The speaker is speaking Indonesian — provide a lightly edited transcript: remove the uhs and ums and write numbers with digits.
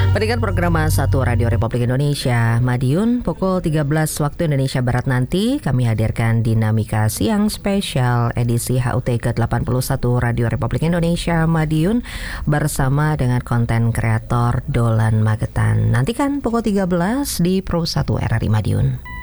Pendengar program satu Radio Republik Indonesia, Madiun pukul 13 waktu Indonesia Barat nanti kami hadirkan Dinamika Siang Spesial edisi HUT ke-81 Radio Republik Indonesia Madiun bersama dengan konten kreator Dolan Magetan. Nantikan pukul 13 di Pro 1 RRI Madiun.